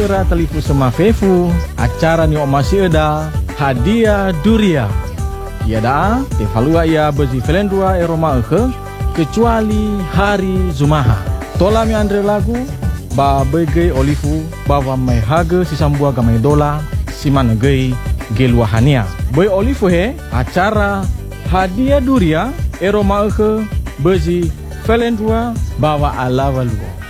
kera talifu sema fefu acara ni masih ada hadiah duria. Ya dah, tefalua ia bezi felendua eroma kecuali hari Zumaha. Tola mi andre lagu ba bege olifu bawa mai haga si sambua gamai dola si mana gei geluahania. Boy olifu he acara hadiah duria eroma bezi felendua bawa ala walua.